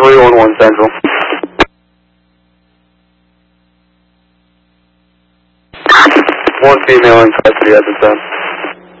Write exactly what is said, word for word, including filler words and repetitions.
three one one Central. One female in custody at the time.